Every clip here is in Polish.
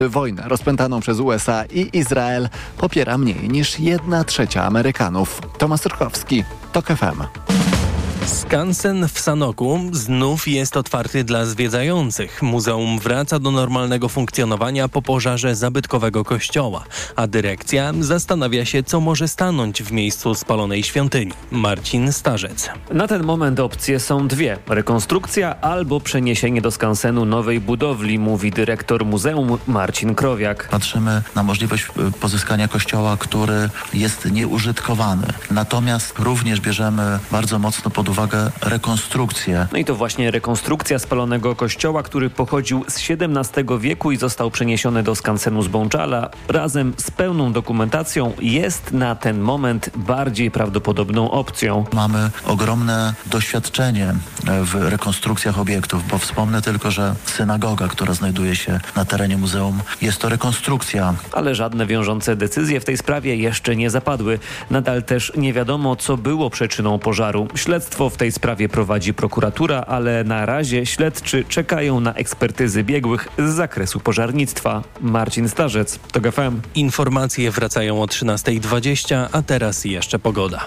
Wojnę rozpętaną przez USA i Izrael popiera mniej niż 1/3 Amerykanów. Tomasz Rkowski, TOK FM. Skansen w Sanoku znów jest otwarty dla zwiedzających. Muzeum wraca do normalnego funkcjonowania po pożarze zabytkowego kościoła, a dyrekcja zastanawia się, co może stanąć w miejscu spalonej świątyni. Marcin Starzec. Na ten moment opcje są dwie. Rekonstrukcja albo przeniesienie do skansenu nowej budowli, mówi dyrektor muzeum Marcin Krowiak. Patrzymy na możliwość pozyskania kościoła, który jest nieużytkowany. Natomiast również bierzemy bardzo mocno pod uwagę rekonstrukcję. No i to właśnie rekonstrukcja spalonego kościoła, który pochodził z XVII wieku i został przeniesiony do skansenu z Bączala, razem z pełną dokumentacją jest na ten moment bardziej prawdopodobną opcją. Mamy ogromne doświadczenie w rekonstrukcjach obiektów, bo wspomnę tylko, że synagoga, która znajduje się na terenie muzeum, jest to rekonstrukcja. Ale żadne wiążące decyzje w tej sprawie jeszcze nie zapadły. Nadal też nie wiadomo, co było przyczyną pożaru. Śledztwo w tej sprawie prowadzi prokuratura, ale na razie śledczy czekają na ekspertyzy biegłych z zakresu pożarnictwa. Marcin Starzec, TOK FM. Informacje wracają o 13:20, a teraz jeszcze pogoda.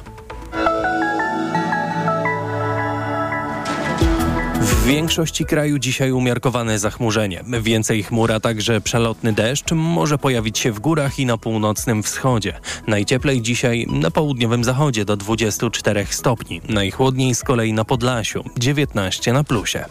W większości kraju dzisiaj umiarkowane zachmurzenie. Więcej chmur, a także przelotny deszcz może pojawić się w górach i na północnym wschodzie. Najcieplej dzisiaj na południowym zachodzie do 24 stopni. Najchłodniej z kolei na Podlasiu, 19 na plusie.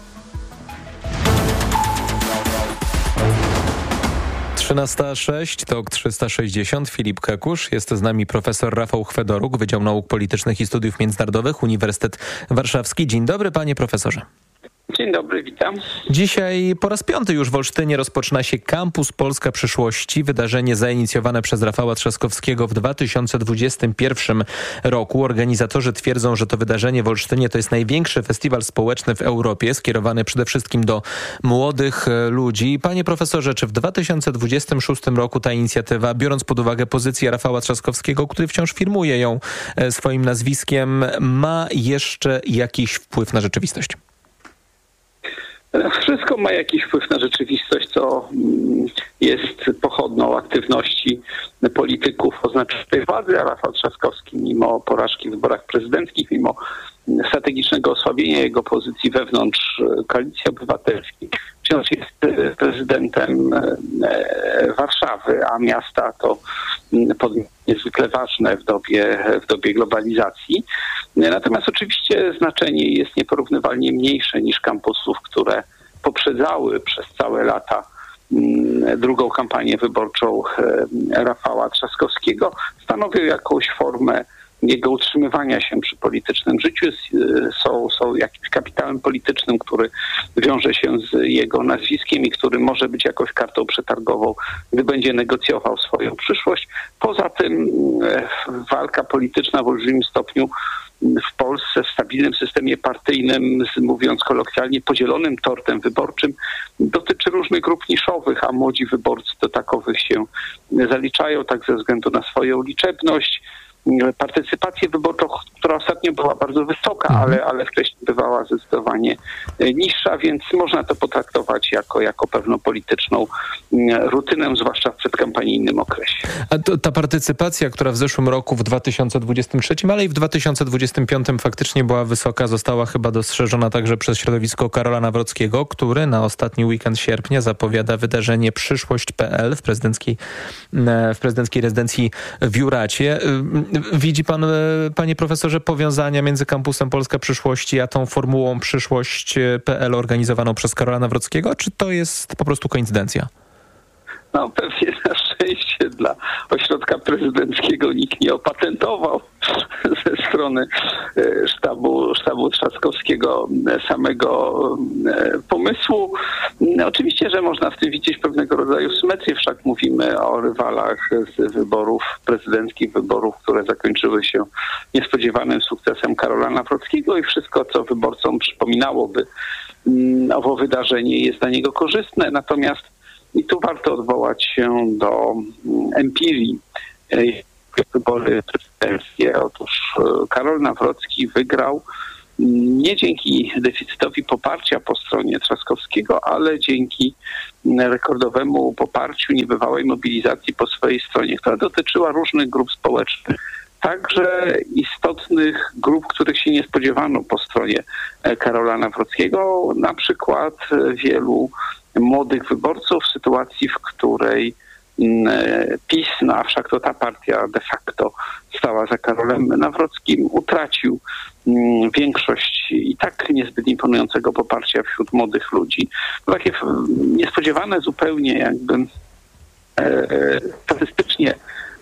13:06, TOK 360, Filip Kekusz. Jest z nami profesor Rafał Chwedoruk, Wydział Nauk Politycznych i Studiów Międzynarodowych, Uniwersytet Warszawski. Dzień dobry, panie profesorze. Dzień dobry, witam. Dzisiaj po raz 5. już w Olsztynie rozpoczyna się Kampus Polska Przyszłości, wydarzenie zainicjowane przez Rafała Trzaskowskiego w 2021 roku. Organizatorzy twierdzą, że to wydarzenie w Olsztynie to jest największy festiwal społeczny w Europie, skierowany przede wszystkim do młodych ludzi. Panie profesorze, czy w 2026 roku ta inicjatywa, biorąc pod uwagę pozycję Rafała Trzaskowskiego, który wciąż firmuje ją swoim nazwiskiem, ma jeszcze jakiś wpływ na rzeczywistość? Wszystko ma jakiś wpływ na rzeczywistość, co jest pochodną aktywności polityków o znacznej władzy, a Rafał Trzaskowski mimo porażki w wyborach prezydenckich, mimo strategicznego osłabienia jego pozycji wewnątrz Koalicji Obywatelskiej, wciąż jest prezydentem Warszawy, a miasta to niezwykle ważne w dobie globalizacji. Natomiast oczywiście znaczenie jest nieporównywalnie mniejsze niż kampusów, które poprzedzały przez całe lata drugą kampanię wyborczą Rafała Trzaskowskiego. Stanowią jakąś formę jego utrzymywania się przy politycznym życiu, są jakimś kapitałem politycznym, który wiąże się z jego nazwiskiem i który może być jakąś kartą przetargową, gdy będzie negocjował swoją przyszłość. Poza tym walka polityczna w olbrzymim stopniu w Polsce, w stabilnym systemie partyjnym, mówiąc kolokwialnie, podzielonym tortem wyborczym, dotyczy różnych grup niszowych, a młodzi wyborcy do takowych się zaliczają, tak ze względu na swoją liczebność, partycypację wyborczą, która ostatnio była bardzo wysoka, ale wcześniej bywała zdecydowanie niższa, więc można to potraktować jako pewną polityczną rutynę, zwłaszcza w przedkampanijnym okresie. A ta partycypacja, która w zeszłym roku, w 2023, ale i w 2025 faktycznie była wysoka, została chyba dostrzeżona także przez środowisko Karola Nawrockiego, który na ostatni weekend sierpnia zapowiada wydarzenie Przyszłość.pl w prezydenckiej rezydencji w Juracie. Widzi pan, panie profesorze, powiązania między Kampusem Polska Przyszłości a tą formułą Przyszłość.pl organizowaną przez Karola Nawrockiego, czy to jest po prostu koincydencja? No pewnie na szczęście dla ośrodka prezydenckiego nikt nie opatentował ze strony sztabu Trzaskowskiego samego pomysłu. Oczywiście, że można w tym widzieć pewnego rodzaju symetrię, wszak mówimy o rywalach z wyborów prezydenckich, wyborów, które zakończyły się niespodziewanym sukcesem Karola Nawrockiego i wszystko, co wyborcom przypominałoby owo wydarzenie, jest dla niego korzystne. Natomiast i tu warto odwołać się do empirii. Wybory prezydenckie. Otóż Karol Nawrocki wygrał Nie dzięki deficytowi poparcia po stronie Trzaskowskiego, ale dzięki rekordowemu poparciu, niebywałej mobilizacji po swojej stronie, która dotyczyła różnych grup społecznych. Także istotnych grup, których się nie spodziewano po stronie Karola Nawrockiego, na przykład wielu młodych wyborców w sytuacji, w której PiS, no a wszak to ta partia de facto stała za Karolem Nawrockim, utracił większość i tak niezbyt imponującego poparcia wśród młodych ludzi. To takie niespodziewane zupełnie jakby statystycznie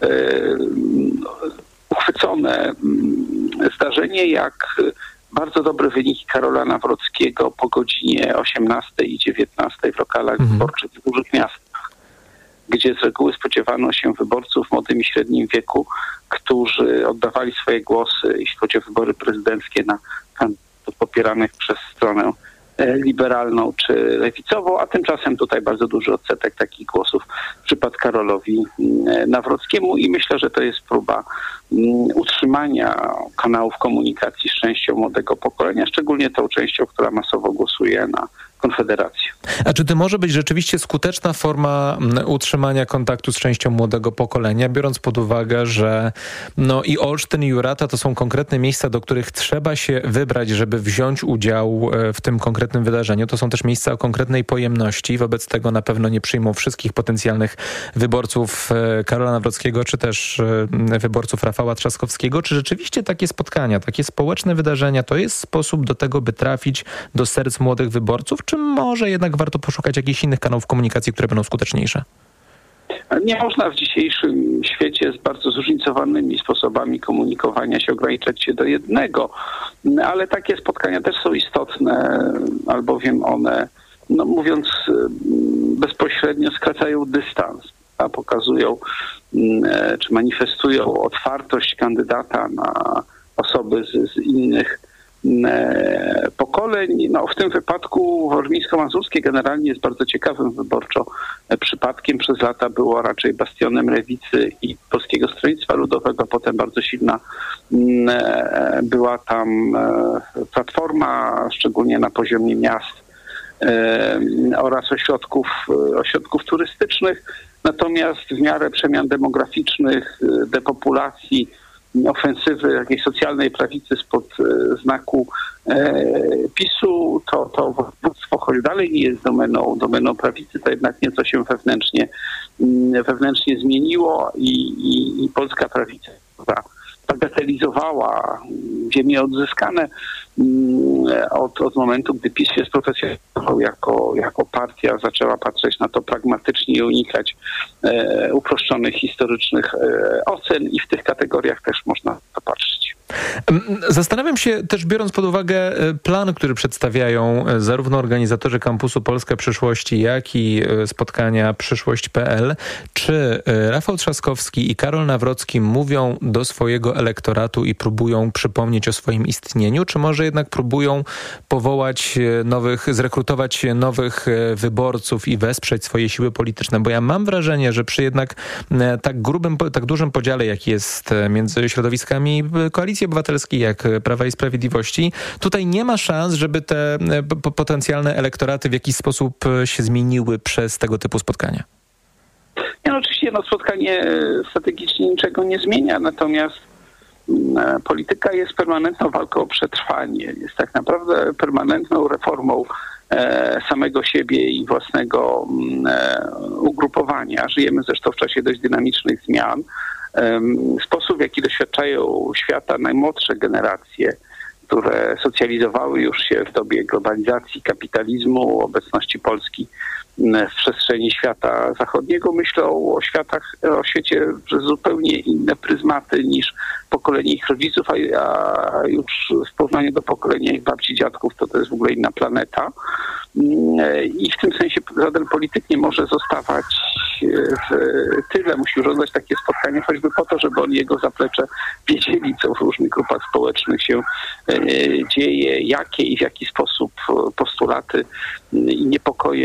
uchwycone zdarzenie, jak bardzo dobre wyniki Karola Nawrockiego po godzinie 18 i 19 w lokalach wyborczych w dużych miastach, gdzie z reguły spodziewano się wyborców w młodym i średnim wieku, którzy oddawali swoje głosy, jeśli chodzi o wybory prezydenckie, na kandydatów popieranych przez stronę liberalną czy lewicową, a tymczasem tutaj bardzo duży odsetek takich głosów przypadł Karolowi Nawrockiemu i myślę, że to jest próba utrzymania kanałów komunikacji z częścią młodego pokolenia, szczególnie tą częścią, która masowo głosuje na Konfederację. A czy to może być rzeczywiście skuteczna forma utrzymania kontaktu z częścią młodego pokolenia, biorąc pod uwagę, że i Olsztyn, i Jurata to są konkretne miejsca, do których trzeba się wybrać, żeby wziąć udział w tym konkretnym wydarzeniu. To są też miejsca o konkretnej pojemności. Wobec tego na pewno nie przyjmą wszystkich potencjalnych wyborców Karola Nawrockiego, czy też wyborców Rafała Trzaskowskiego. Czy rzeczywiście takie spotkania, takie społeczne wydarzenia to jest sposób do tego, by trafić do serc młodych wyborców? Czy może jednak warto poszukać jakichś innych kanałów komunikacji, które będą skuteczniejsze? Nie można w dzisiejszym świecie z bardzo zróżnicowanymi sposobami komunikowania się ograniczać się do jednego, ale takie spotkania też są istotne, albowiem one, mówiąc bezpośrednio, skracają dystans, a pokazują czy manifestują otwartość kandydata na osoby z innych pokoleń. W tym wypadku warmińsko-mazurskie generalnie jest bardzo ciekawym wyborczo przypadkiem. Przez lata było raczej bastionem lewicy i Polskiego Stronnictwa Ludowego. Potem bardzo silna była tam Platforma, szczególnie na poziomie miast oraz ośrodków turystycznych. Natomiast w miarę przemian demograficznych, depopulacji, ofensywy jakiejś socjalnej prawicy spod znaku PiS-u, to województwo, choć dalej nie jest domeną prawicy, to jednak nieco się wewnętrznie zmieniło i polska prawica bagatelizowała ziemie odzyskane od momentu, gdy PiS się sprofesjonalizował jako partia, zaczęła patrzeć na to pragmatycznie i unikać uproszczonych historycznych ocen i w tych kategoriach też można popatrzeć. Zastanawiam się też, biorąc pod uwagę plan, który przedstawiają zarówno organizatorzy kampusu Polska Przyszłości, jak i spotkania Przyszłość.pl, czy Rafał Trzaskowski i Karol Nawrocki mówią do swojego elektoratu i próbują przypomnieć o swoim istnieniu, czy może jednak próbują zrekrutować nowych wyborców i wesprzeć swoje siły polityczne? Bo ja mam wrażenie, że przy jednak tak dużym podziale, jaki jest między środowiskami Koalicji Obywatelskiej, jak Prawa i Sprawiedliwości, tutaj nie ma szans, żeby te potencjalne elektoraty w jakiś sposób się zmieniły przez tego typu spotkania. Oczywiście spotkanie strategicznie niczego nie zmienia, natomiast polityka jest permanentną walką o przetrwanie. Jest tak naprawdę permanentną reformą samego siebie i własnego ugrupowania. Żyjemy zresztą w czasie dość dynamicznych zmian. Sposób, w jaki doświadczają świata najmłodsze generacje, które socjalizowały już się w dobie globalizacji, kapitalizmu, obecności Polski w przestrzeni świata zachodniego, myślą o świecie przez zupełnie inne pryzmaty niż pokolenie ich rodziców, a już w porównaniu do pokolenia ich babci, dziadków to jest w ogóle inna planeta. I w tym sensie żaden polityk nie może zostawać w tyle. Musi urządzać takie spotkania choćby po to, żeby oni, jego zaplecze, wiedzieli, co w różnych grupach społecznych się dzieje, jakie i w jaki sposób postulaty i niepokoje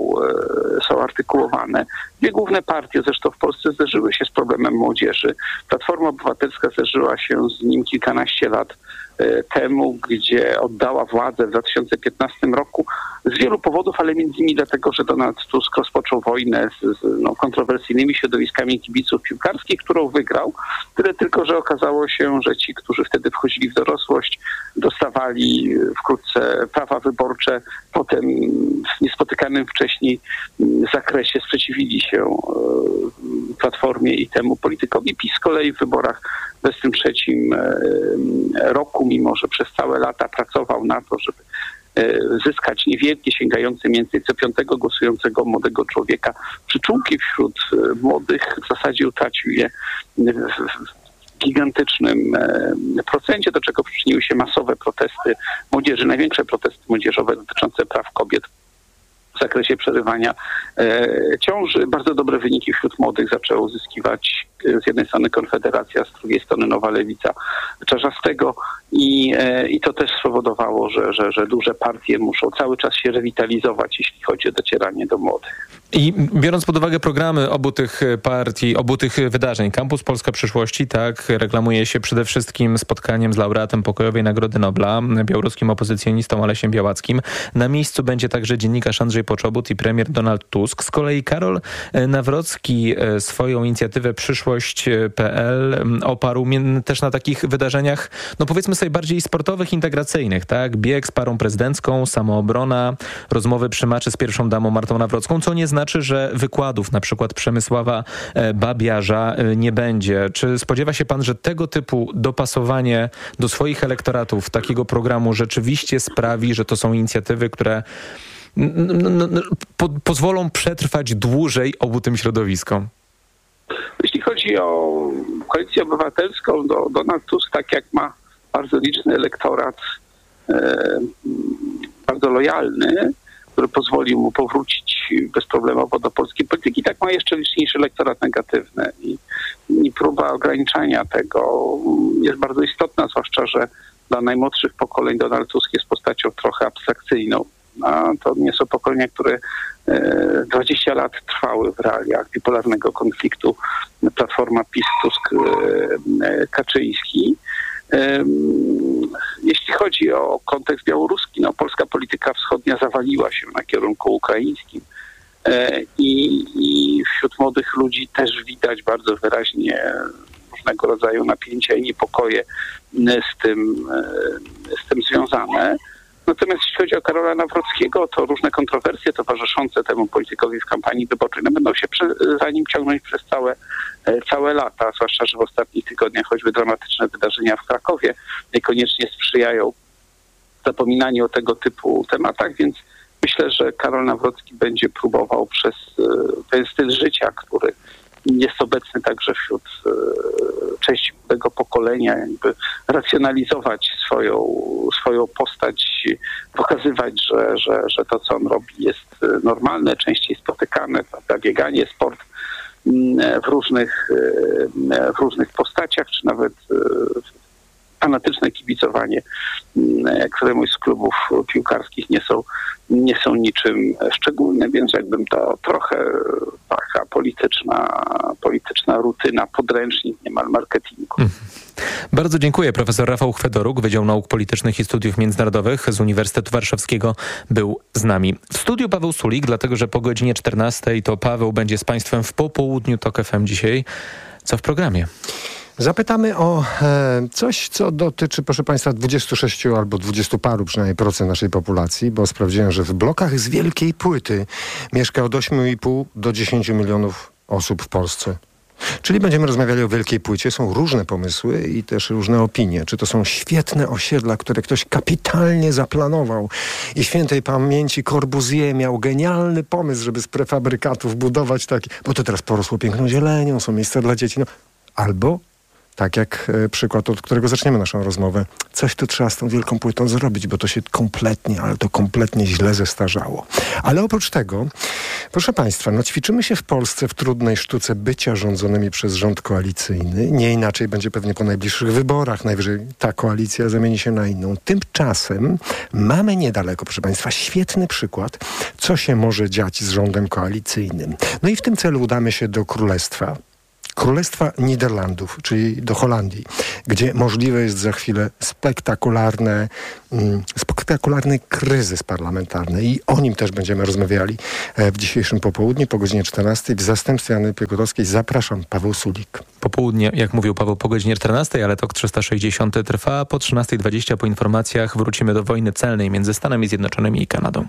są artykułowane. Dwie główne partie zresztą w Polsce zderzyły się z problemem młodzieży. Platforma Obywatelska zderzyła się z nim kilkanaście lat temu, gdzie oddała władzę w 2015 roku z wielu powodów, ale między innymi dlatego, że Donald Tusk rozpoczął wojnę z kontrowersyjnymi środowiskami kibiców piłkarskich, którą wygrał. Tyle tylko, że okazało się, że ci, którzy wtedy wchodzili w dorosłość, dostawali wkrótce prawa wyborcze, potem w niespotykanym wcześniej zakresie sprzeciwili się Platformie i temu politykowi. PiS z kolei w wyborach w 2023 roku, mimo że przez całe lata pracował na to, żeby zyskać niewielkie, sięgające mniej więcej co 5 głosującego młodego człowieka przyczółki wśród młodych, w zasadzie utracił je w gigantycznym procencie, do czego przyczyniły się masowe protesty młodzieży, największe protesty młodzieżowe dotyczące praw kobiet w zakresie przerywania ciąży. Bardzo dobre wyniki wśród młodych zaczęła uzyskiwać z jednej strony Konfederacja, z drugiej strony Nowa Lewica Czarzastego i to też spowodowało, że duże partie muszą cały czas się rewitalizować, jeśli chodzi o docieranie do młodych. I biorąc pod uwagę programy obu tych partii, obu tych wydarzeń, Kampus Polska Przyszłości, tak, reklamuje się przede wszystkim spotkaniem z laureatem Pokojowej Nagrody Nobla, białoruskim opozycjonistą Alesiem Białackim. Na miejscu będzie także dziennikarz Andrzej Poczobut i premier Donald Tusk. Z kolei Karol Nawrocki swoją inicjatywę Przyszłość.pl oparł też na takich wydarzeniach, no powiedzmy sobie bardziej sportowych, integracyjnych, tak? Bieg z parą prezydencką, samoobrona, rozmowy przy maczy z pierwszą damą Martą Nawrocką, co nie znaczy, że wykładów, na przykład Przemysława Babiarza, nie będzie. Czy spodziewa się pan, że tego typu dopasowanie do swoich elektoratów takiego programu rzeczywiście sprawi, że to są inicjatywy, które pozwolą przetrwać dłużej obu tym środowiskom? Jeśli chodzi o Koalicję Obywatelską, Donald Tusk, tak jak ma bardzo liczny elektorat, bardzo lojalny, który pozwolił mu powrócić bezproblemowo do polskiej polityki, tak ma jeszcze liczniejszy elektorat negatywny. I próba ograniczania tego jest bardzo istotna, zwłaszcza, że dla najmłodszych pokoleń Donald Tusk jest postacią trochę abstrakcyjną. A to nie są pokolenia, które 20 lat trwały w realiach bipolarnego konfliktu Platforma PiS, Tusk, Kaczyński. Jeśli chodzi o kontekst białoruski, polska polityka wschodnia zawaliła się na kierunku ukraińskim i wśród młodych ludzi też widać bardzo wyraźnie różnego rodzaju napięcia i niepokoje z tym związane. Natomiast jeśli chodzi o Karola Nawrockiego, to różne kontrowersje towarzyszące temu politykowi w kampanii wyborczej będą się za nim ciągnąć przez całe lata, zwłaszcza, że w ostatnich tygodniach choćby dramatyczne wydarzenia w Krakowie niekoniecznie sprzyjają zapominaniu o tego typu tematach, więc myślę, że Karol Nawrocki będzie próbował przez ten styl życia, który jest obecny także wśród części młodego pokolenia, jakby racjonalizować swoją postać, pokazywać, że to, co on robi, jest normalne, częściej spotykane, prawda, bieganie, sport w różnych postaciach, czy nawet fanatyczne kibicowanie któremuś z klubów piłkarskich nie są niczym szczególnym, więc jakbym to trochę taka polityczna rutyna, podręcznik niemal marketingu. Bardzo dziękuję. Profesor Rafał Chwedoruk, Wydział Nauk Politycznych i Studiów Międzynarodowych z Uniwersytetu Warszawskiego był z nami. W studiu Paweł Sulik, dlatego że po godzinie 14 to Paweł będzie z Państwem w popołudniu TOK FM dzisiaj. Co w programie? Zapytamy o coś, co dotyczy, proszę Państwa, 26 albo 20 paru przynajmniej procent naszej populacji, bo sprawdziłem, że w blokach z wielkiej płyty mieszka od 8,5 do 10 milionów osób w Polsce. Czyli będziemy rozmawiali o wielkiej płycie. Są różne pomysły i też różne opinie. Czy to są świetne osiedla, które ktoś kapitalnie zaplanował i świętej pamięci Corbusier miał genialny pomysł, żeby z prefabrykatów budować takie, bo to teraz porosło piękną zielenią, są miejsca dla dzieci. Albo tak jak przykład, od którego zaczniemy naszą rozmowę. Coś tu trzeba z tą wielką płytą zrobić, bo to się kompletnie źle zestarzało. Ale oprócz tego, proszę Państwa, ćwiczymy się w Polsce w trudnej sztuce bycia rządzonymi przez rząd koalicyjny. Nie inaczej będzie pewnie po najbliższych wyborach. Najwyżej ta koalicja zamieni się na inną. Tymczasem mamy niedaleko, proszę Państwa, świetny przykład, co się może dziać z rządem koalicyjnym. No i w tym celu udamy się do Królestwa Królestwa Niderlandów, czyli do Holandii, gdzie możliwe jest za chwilę spektakularny kryzys parlamentarny i o nim też będziemy rozmawiali w dzisiejszym popołudniu po godzinie 14. W zastępstwie Anny Piekutowskiej zapraszam, Paweł Sulik. Popołudnie, jak mówił Paweł, po godzinie 14, ale TOK 360 trwa. Po 13:20 po informacjach wrócimy do wojny celnej między Stanami Zjednoczonymi i Kanadą.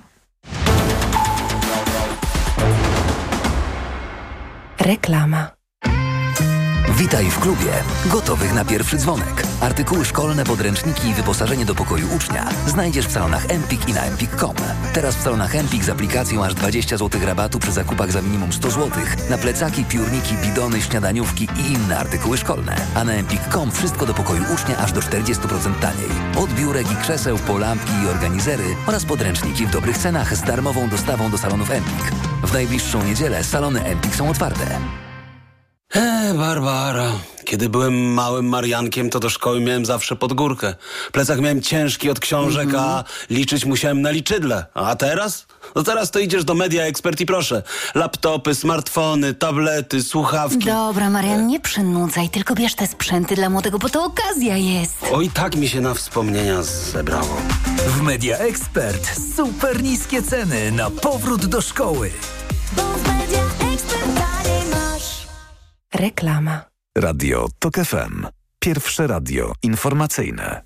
Reklama. Witaj w klubie. Gotowych na pierwszy dzwonek. Artykuły szkolne, podręczniki i wyposażenie do pokoju ucznia znajdziesz w salonach Empik i na empik.com. Teraz w salonach Empik z aplikacją aż 20 zł rabatu przy zakupach za minimum 100 zł na plecaki, piórniki, bidony, śniadaniówki i inne artykuły szkolne. A na empik.com wszystko do pokoju ucznia aż do 40% taniej. Od biurek i krzeseł po lampki i organizery oraz podręczniki w dobrych cenach z darmową dostawą do salonów Empik. W najbliższą niedzielę salony Empik są otwarte. Barbara. Kiedy byłem małym Mariankiem, to do szkoły miałem zawsze pod górkę. Plecak miałem ciężki od książek, a liczyć musiałem na liczydle. A teraz? No teraz to idziesz do Media Expert i proszę. Laptopy, smartfony, tablety, słuchawki. Dobra, Marian, nie przynudzaj, tylko bierz te sprzęty dla młodego, bo to okazja jest. Oj, tak mi się na wspomnienia zebrało. W Media Expert super niskie ceny na powrót do szkoły. Bo w Media Expert taniej masz. Reklama. Radio TOK FM. Pierwsze radio informacyjne.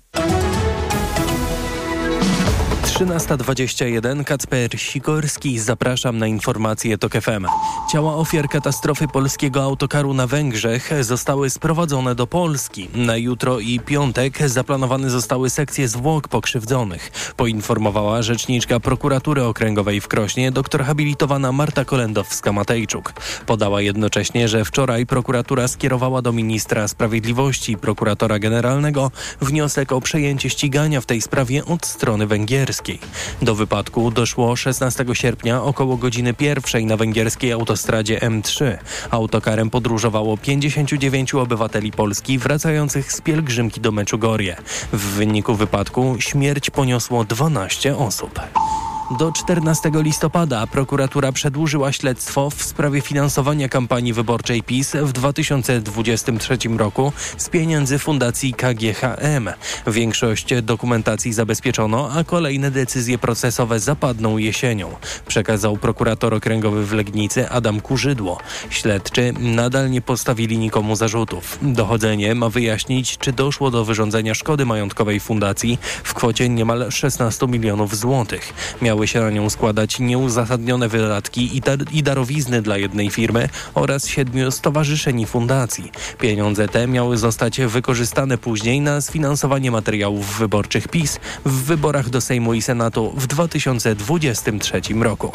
13:21. Kacper Sikorski. Zapraszam na informacje TOK FM. Ciała ofiar katastrofy polskiego autokaru na Węgrzech zostały sprowadzone do Polski. Na jutro i piątek zaplanowane zostały sekcje zwłok pokrzywdzonych, poinformowała rzeczniczka prokuratury okręgowej w Krośnie dr habilitowana Marta Kolendowska-Matejczuk. Podała jednocześnie, że wczoraj prokuratura skierowała do ministra sprawiedliwości i prokuratora generalnego wniosek o przejęcie ścigania w tej sprawie od strony węgierskiej. Do wypadku doszło 16 sierpnia około godziny 1 na węgierskiej autostradzie M3. Autokarem podróżowało 59 obywateli Polski wracających z pielgrzymki do Meczugorje. W wyniku wypadku śmierć poniosło 12 osób. Do 14 listopada prokuratura przedłużyła śledztwo w sprawie finansowania kampanii wyborczej PiS w 2023 roku z pieniędzy Fundacji KGHM. Większość dokumentacji zabezpieczono, a kolejne decyzje procesowe zapadną jesienią, przekazał prokurator okręgowy w Legnicy Adam Kurzydło. Śledczy nadal nie postawili nikomu zarzutów. Dochodzenie ma wyjaśnić, czy doszło do wyrządzenia szkody majątkowej fundacji w kwocie niemal 16 milionów złotych. Miały się na nią składać nieuzasadnione wydatki i darowizny dla jednej firmy oraz 7 stowarzyszeń i fundacji. Pieniądze te miały zostać wykorzystane później na sfinansowanie materiałów wyborczych PiS w wyborach do Sejmu i Senatu w 2023 roku.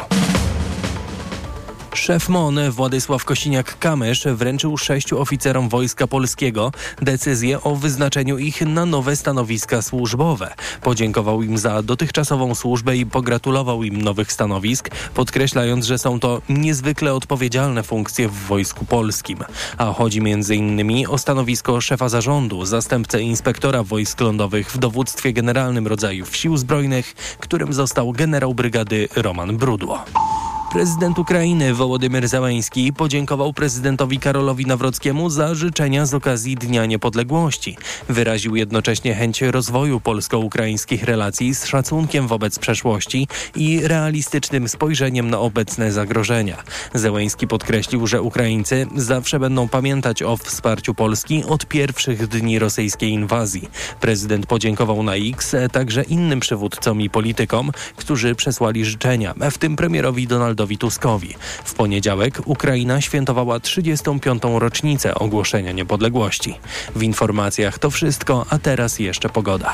Szef MON Władysław Kosiniak-Kamysz wręczył 6 oficerom Wojska Polskiego decyzję o wyznaczeniu ich na nowe stanowiska służbowe. Podziękował im za dotychczasową służbę i pogratulował im nowych stanowisk, podkreślając, że są to niezwykle odpowiedzialne funkcje w Wojsku Polskim. A chodzi m.in. o stanowisko szefa zarządu, zastępcę inspektora wojsk lądowych w dowództwie generalnym rodzajów Sił Zbrojnych, którym został generał brygady Roman Brudło. Prezydent Ukrainy Wołodymyr Zełenski podziękował prezydentowi Karolowi Nawrockiemu za życzenia z okazji Dnia Niepodległości. Wyraził jednocześnie chęć rozwoju polsko-ukraińskich relacji z szacunkiem wobec przeszłości i realistycznym spojrzeniem na obecne zagrożenia. Zełenski podkreślił, że Ukraińcy zawsze będą pamiętać o wsparciu Polski od pierwszych dni rosyjskiej inwazji. Prezydent podziękował na X także innym przywódcom i politykom, którzy przesłali życzenia, w tym premierowi Donaldowi Tuskowi. W poniedziałek Ukraina świętowała 35. rocznicę ogłoszenia niepodległości. W informacjach to wszystko, a teraz jeszcze pogoda.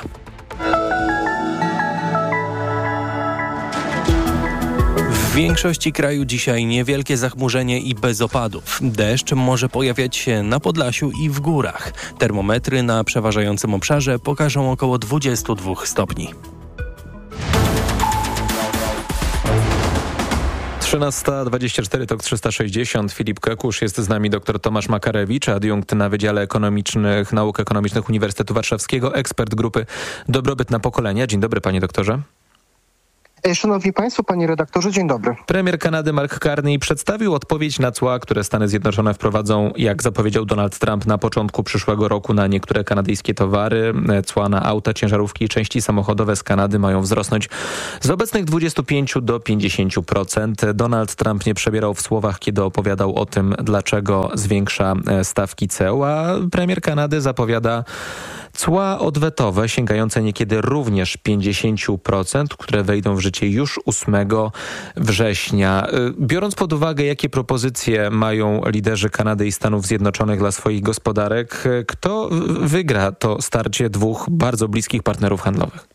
W większości kraju dzisiaj niewielkie zachmurzenie i bez opadów. Deszcz może pojawiać się na Podlasiu i w górach. Termometry na przeważającym obszarze pokażą około 22 stopni. 13:24, TOK 360. Filip Kekusz, jest z nami dr Tomasz Makarewicz, adiunkt na Wydziale Nauk Ekonomicznych Uniwersytetu Warszawskiego, ekspert grupy Dobrobyt na pokolenia. Dzień dobry, panie doktorze. Szanowni Państwo, panie redaktorze, dzień dobry. Premier Kanady Mark Carney przedstawił odpowiedź na cła, które Stany Zjednoczone wprowadzą, jak zapowiedział Donald Trump, na początku przyszłego roku na niektóre kanadyjskie towary. Cła na auta, ciężarówki i części samochodowe z Kanady mają wzrosnąć z obecnych 25 do 50%. Donald Trump nie przebierał w słowach, kiedy opowiadał o tym, dlaczego zwiększa stawki ceł, a premier Kanady zapowiada cła odwetowe sięgające niekiedy również 50%, które wejdą w życie już 8 września. Biorąc pod uwagę, jakie propozycje mają liderzy Kanady i Stanów Zjednoczonych dla swoich gospodarek, kto wygra to starcie dwóch bardzo bliskich partnerów handlowych?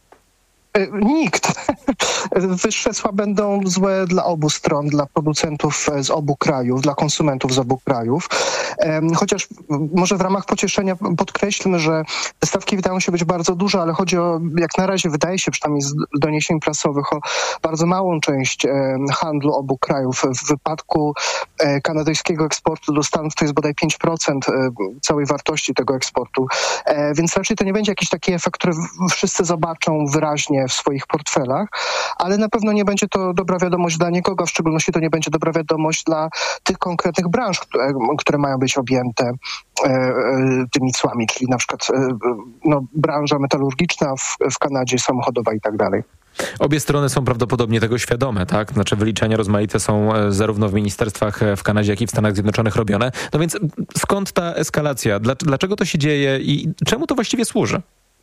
Nikt. Wyższe cła będą złe dla obu stron, dla producentów z obu krajów, dla konsumentów z obu krajów. Chociaż może w ramach pocieszenia podkreślmy, że te stawki wydają się być bardzo duże, ale chodzi o, jak na razie wydaje się przynajmniej z doniesień prasowych, o bardzo małą część handlu obu krajów. W wypadku kanadyjskiego eksportu do Stanów to jest bodaj 5% całej wartości tego eksportu. Więc raczej to nie będzie jakiś taki efekt, który wszyscy zobaczą wyraźnie w swoich portfelach, ale na pewno nie będzie to dobra wiadomość dla nikogo, a w szczególności to nie będzie dobra wiadomość dla tych konkretnych branż, które mają być objęte tymi cłami, czyli na przykład branża metalurgiczna w Kanadzie, samochodowa i tak dalej. Obie strony są prawdopodobnie tego świadome, tak? Znaczy wyliczenia rozmaite są zarówno w ministerstwach w Kanadzie, jak i w Stanach Zjednoczonych robione. No więc skąd ta eskalacja? Dlaczego to się dzieje i czemu to właściwie służy?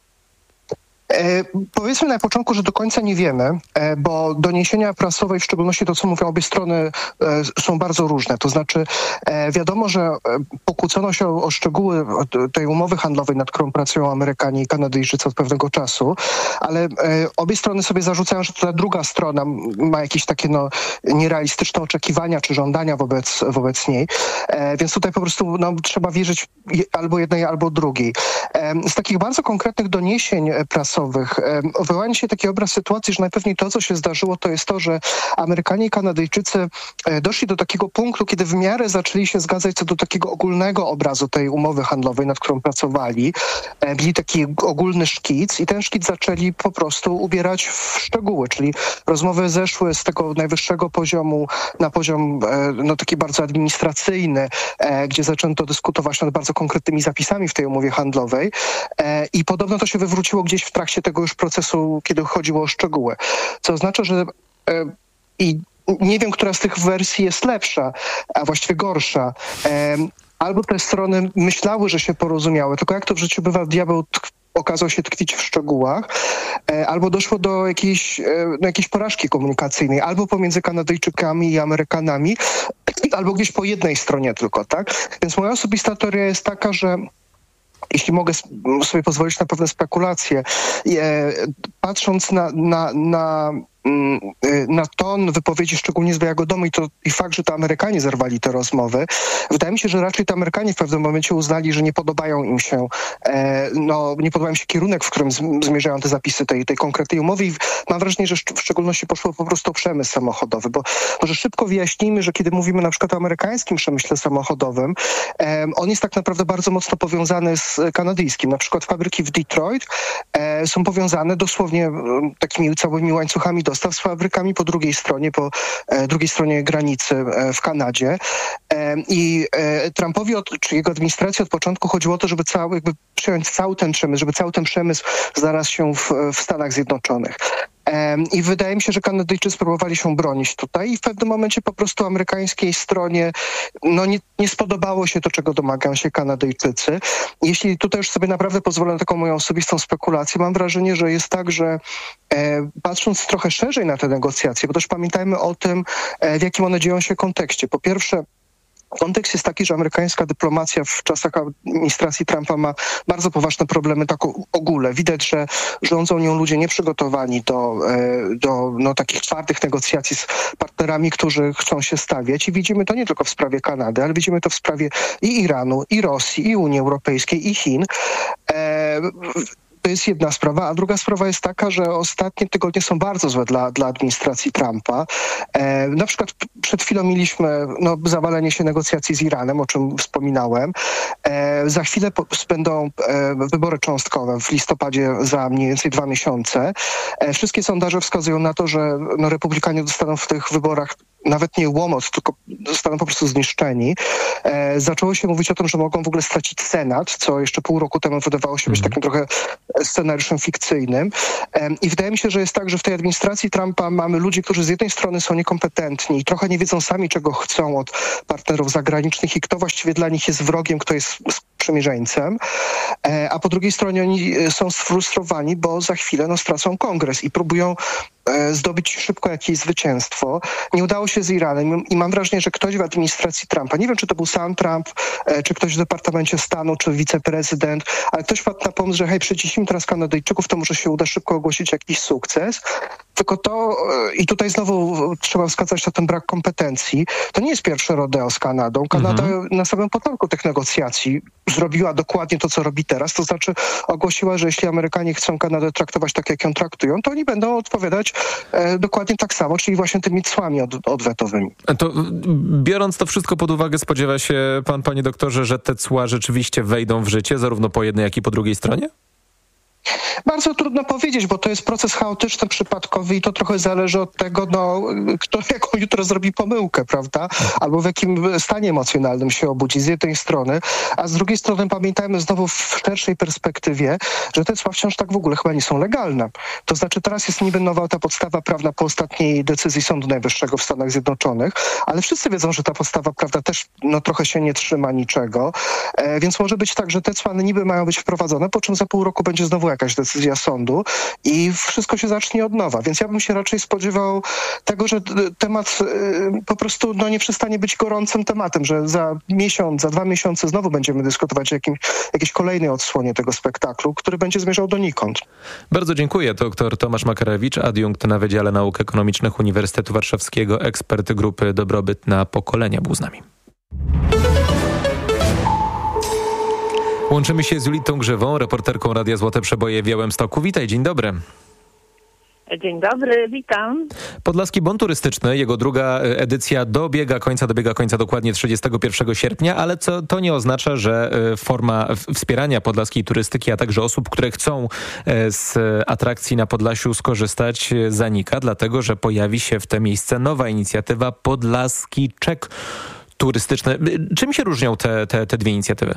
Powiedzmy na początku, że do końca nie wiemy, bo doniesienia prasowe, w szczególności to, co mówią obie strony, są bardzo różne. To znaczy wiadomo, że pokłócono się o szczegóły tej umowy handlowej, nad którą pracują Amerykanie i Kanadyjczycy od pewnego czasu, ale obie strony sobie zarzucają, że ta druga strona ma jakieś takie nierealistyczne oczekiwania czy żądania wobec niej. Więc tutaj po prostu trzeba wierzyć albo jednej, albo drugiej. Z takich bardzo konkretnych doniesień prasowych wyłania się taki obraz sytuacji, że najpewniej to, co się zdarzyło, to jest to, że Amerykanie i Kanadyjczycy doszli do takiego punktu, kiedy w miarę zaczęli się zgadzać co do takiego ogólnego obrazu tej umowy handlowej, nad którą pracowali. Mieli taki ogólny szkic i ten szkic zaczęli po prostu ubierać w szczegóły, czyli rozmowy zeszły z tego najwyższego poziomu na poziom taki bardzo administracyjny, gdzie zaczęto dyskutować nad bardzo konkretnymi zapisami w tej umowie handlowej i podobno to się wywróciło gdzieś w trakcie tego już procesu, kiedy chodziło o szczegóły. Co oznacza, że i nie wiem, która z tych wersji jest lepsza, a właściwie gorsza. Albo te strony myślały, że się porozumiały, tylko jak to w życiu bywa, diabeł okazał się tkwić w szczegółach, albo doszło do jakiejś porażki komunikacyjnej, albo pomiędzy Kanadyjczykami i Amerykanami, albo gdzieś po jednej stronie tylko, tak? Więc moja osobista teoria jest taka, że jeśli mogę sobie pozwolić na pewne spekulacje, patrząc na ton wypowiedzi, szczególnie z Białego Domu i fakt, że to Amerykanie zerwali te rozmowy, wydaje mi się, że raczej to Amerykanie w pewnym momencie uznali, że nie podobają im się, nie podoba im się kierunek, w którym zmierzają te zapisy tej konkretnej umowy i mam wrażenie, że w szczególności poszło po prostu o przemysł samochodowy, bo może szybko wyjaśnijmy, że kiedy mówimy na przykład o amerykańskim przemyśle samochodowym, on jest tak naprawdę bardzo mocno powiązany z kanadyjskim. Na przykład fabryki w Detroit są powiązane dosłownie takimi całymi łańcuchami dostaw z fabrykami po drugiej stronie granicy w Kanadzie. I Trumpowi czy jego administracji od początku chodziło o to, żeby przyjąć cały ten przemysł, żeby cały ten przemysł znalazł się w Stanach Zjednoczonych. I wydaje mi się, że Kanadyjczycy próbowali się bronić tutaj i w pewnym momencie po prostu amerykańskiej stronie nie spodobało się to, czego domagają się Kanadyjczycy. Jeśli tutaj już sobie naprawdę pozwolę na taką moją osobistą spekulację, mam wrażenie, że jest tak, że patrząc trochę szerzej na te negocjacje, bo też pamiętajmy o tym, w jakim one dzieją się kontekście. Po pierwsze, kontekst jest taki, że amerykańska dyplomacja w czasach administracji Trumpa ma bardzo poważne problemy tak ogólnie. Widać, że rządzą nią ludzie nieprzygotowani do takich twardych negocjacji z partnerami, którzy chcą się stawiać. I widzimy to nie tylko w sprawie Kanady, ale widzimy to w sprawie i Iranu, i Rosji, i Unii Europejskiej, i Chin. To jest jedna sprawa, a druga sprawa jest taka, że ostatnie tygodnie są bardzo złe dla administracji Trumpa. Na przykład przed chwilą mieliśmy zawalenie się negocjacji z Iranem, o czym wspominałem. Za chwilę będą wybory cząstkowe w listopadzie za mniej więcej 2 miesiące. Wszystkie sondaże wskazują na to, że republikanie dostaną w tych wyborach nawet nie łomot, tylko zostaną po prostu zniszczeni. Zaczęło się mówić o tym, że mogą w ogóle stracić Senat, co jeszcze pół roku temu wydawało się być takim trochę scenariuszem fikcyjnym. I wydaje mi się, że jest tak, że w tej administracji Trumpa mamy ludzi, którzy z jednej strony są niekompetentni i trochę nie wiedzą sami, czego chcą od partnerów zagranicznych i kto właściwie dla nich jest wrogiem, kto jest sprzymierzeńcem, a po drugiej stronie oni są sfrustrowani, bo za chwilę stracą kongres i próbują zdobyć szybko jakieś zwycięstwo. Nie udało się z Iranem i mam wrażenie, że ktoś w administracji Trumpa, nie wiem, czy to był sam Trump, czy ktoś w Departamencie Stanu, czy wiceprezydent, ale ktoś wpadł na pomysł, że hej, przyciśnijmy teraz Kanadyjczyków, to może się uda szybko ogłosić jakiś sukces. Tylko to, i tutaj znowu trzeba wskazać na ten brak kompetencji, to nie jest pierwsze rodeo z Kanadą. Kanada na samym początku tych negocjacji zrobiła dokładnie to, co robi teraz, to znaczy ogłosiła, że jeśli Amerykanie chcą Kanadę traktować tak, jak ją traktują, to oni będą odpowiadać dokładnie tak samo, czyli właśnie tymi cłami odwetowymi. To biorąc to wszystko pod uwagę, spodziewa się pan, panie doktorze, że te cła rzeczywiście wejdą w życie, zarówno po jednej, jak i po drugiej stronie? Bardzo trudno powiedzieć, bo to jest proces chaotyczny, przypadkowy i to trochę zależy od tego, kto jaką jutro zrobi pomyłkę, prawda? Albo w jakim stanie emocjonalnym się obudzi z jednej strony, a z drugiej strony pamiętajmy znowu w szerszej perspektywie, że te cła wciąż tak w ogóle chyba nie są legalne. To znaczy teraz jest niby nowa ta podstawa prawna po ostatniej decyzji Sądu Najwyższego w Stanach Zjednoczonych, ale wszyscy wiedzą, że ta podstawa prawna też trochę się nie trzyma niczego, więc może być tak, że te cła niby mają być wprowadzone, po czym za pół roku będzie znowu jakaś decyzja sądu i wszystko się zacznie od nowa. Więc ja bym się raczej spodziewał tego, że temat po prostu nie przestanie być gorącym tematem, że za miesiąc, za 2 miesiące znowu będziemy dyskutować o jakiejś kolejnej odsłonie tego spektaklu, który będzie zmierzał donikąd. Bardzo dziękuję. Dr Tomasz Makarewicz, adiunkt na Wydziale Nauk Ekonomicznych Uniwersytetu Warszawskiego, ekspert grupy Dobrobyt na Pokolenia, był z nami. Łączymy się z Julitą Grzywą, reporterką Radia Złote Przeboje w Białymstoku. Witaj, dzień dobry. Dzień dobry, witam. Podlaski Bon Turystyczny, jego druga edycja dobiega końca dokładnie 31 sierpnia, ale to nie oznacza, że forma wspierania podlaskiej turystyki, a także osób, które chcą z atrakcji na Podlasiu skorzystać, zanika, dlatego że pojawi się w te miejsce nowa inicjatywa Podlaski Czek Turystyczny. Czym się różnią te dwie inicjatywy?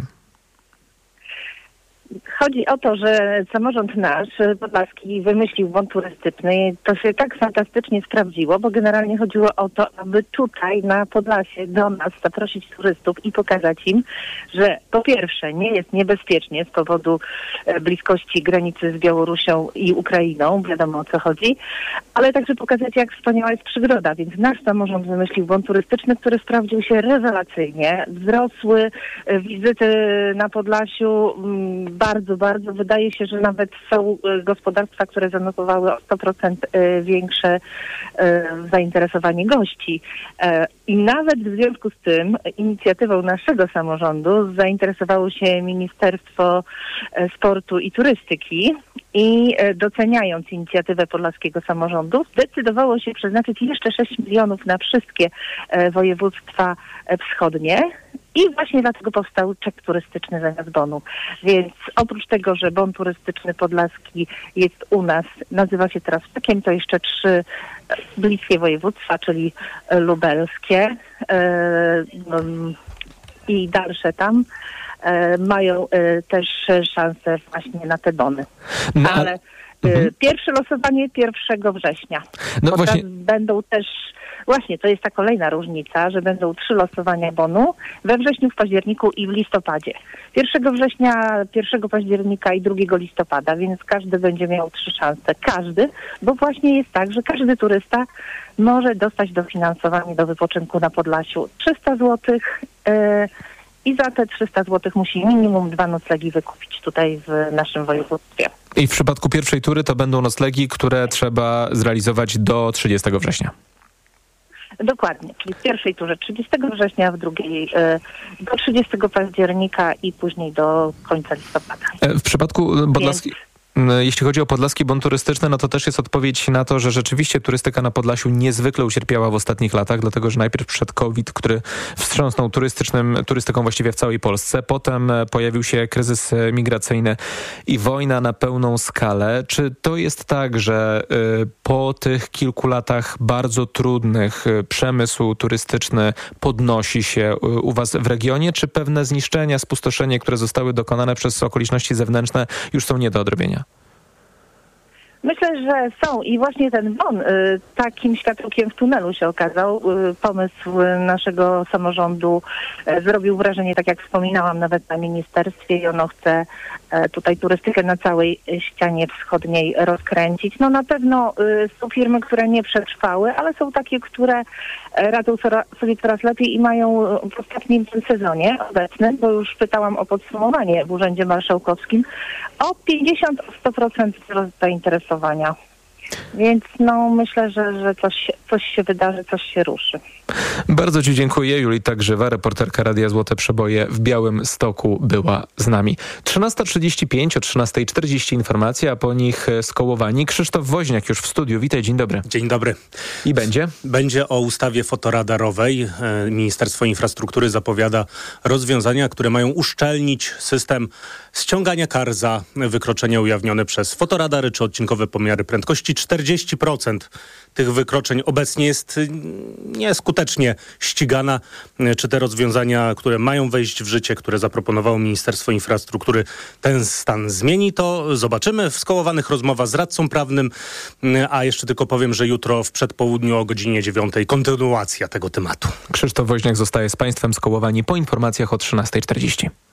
Chodzi o to, że samorząd nasz, podlaski, wymyślił bon turystyczny. To się tak fantastycznie sprawdziło, bo generalnie chodziło o to, aby tutaj na Podlasie do nas zaprosić turystów i pokazać im, że po pierwsze nie jest niebezpiecznie z powodu bliskości granicy z Białorusią i Ukrainą, wiadomo o co chodzi, ale także pokazać, jak wspaniała jest przyroda. Więc nasz samorząd wymyślił bon turystyczny, który sprawdził się rewelacyjnie. Wzrosły wizyty na Podlasiu bardzo. Wydaje się, że nawet są gospodarstwa, które zanotowały o 100% większe zainteresowanie gości. I nawet w związku z tym inicjatywą naszego samorządu zainteresowało się Ministerstwo Sportu i Turystyki i doceniając inicjatywę podlaskiego samorządu zdecydowało się przeznaczyć jeszcze 6 milionów na wszystkie województwa wschodnie. I właśnie dlatego powstał czek turystyczny zamiast bonu. Więc oprócz tego, że bon turystyczny podlaski jest u nas, nazywa się teraz czekiem, to jeszcze 3 bliskie województwa, czyli lubelskie i dalsze tam mają też szansę właśnie na te bony. Ale pierwsze losowanie 1 września. No właśnie. Będą też... Właśnie, to jest ta kolejna różnica, że będą 3 losowania bonu we wrześniu, w październiku i w listopadzie. 1 września, 1 października i 2 listopada, więc każdy będzie miał 3 szanse. Każdy, bo właśnie jest tak, że każdy turysta może dostać dofinansowanie do wypoczynku na Podlasiu 300 zł i za te 300 zł musi minimum 2 noclegi wykupić tutaj w naszym województwie. I w przypadku pierwszej tury to będą noclegi, które trzeba zrealizować do 30 września. Dokładnie, czyli w pierwszej turze 30 września, w drugiej do 30 października i później do końca listopada. W przypadku Jeśli chodzi o Podlaski Bon Turystyczny, no to też jest odpowiedź na to, że rzeczywiście turystyka na Podlasiu niezwykle ucierpiała w ostatnich latach, dlatego że najpierw przyszedł COVID, który wstrząsnął turystyką właściwie w całej Polsce. Potem pojawił się kryzys migracyjny i wojna na pełną skalę. Czy to jest tak, że po tych kilku latach bardzo trudnych przemysł turystyczny podnosi się u was w regionie, czy pewne zniszczenia, spustoszenie, które zostały dokonane przez okoliczności zewnętrzne, już są nie do odrobienia? Myślę, że są i właśnie ten bon takim światełkiem w tunelu się okazał. Pomysł naszego samorządu zrobił wrażenie, tak jak wspominałam, nawet na ministerstwie i ono chce tutaj turystykę na całej ścianie wschodniej rozkręcić. No na pewno są firmy, które nie przetrwały, ale są takie, które radzą sobie coraz lepiej i mają w ostatnim sezonie obecnym, bo już pytałam o podsumowanie w Urzędzie Marszałkowskim, o 50-100% wzrost zainteresowania. Więc no myślę, że coś się wydarzy, coś się ruszy. Bardzo ci dziękuję. Julita Grzywa, reporterka Radia Złote Przeboje w Białymstoku była z nami. 13:35, o 13:40 informacja, a po nich Skołowani. Krzysztof Woźniak już w studiu. Witaj, dzień dobry. Dzień dobry. I będzie? Będzie o ustawie fotoradarowej. Ministerstwo Infrastruktury zapowiada rozwiązania, które mają uszczelnić system ściągania kar za wykroczenia ujawnione przez fotoradary czy odcinkowe pomiary prędkości. 40% tych wykroczeń obecnie jest nieskutecznie ścigana. Czy te rozwiązania, które mają wejść w życie, które zaproponowało Ministerstwo Infrastruktury, ten stan zmieni, to zobaczymy. W Skołowanych rozmowa z radcą prawnym, a jeszcze tylko powiem, że jutro w przedpołudniu o godzinie 9:00 kontynuacja tego tematu. Krzysztof Woźniak zostaje z Państwem. Skołowani po informacjach o 13:40.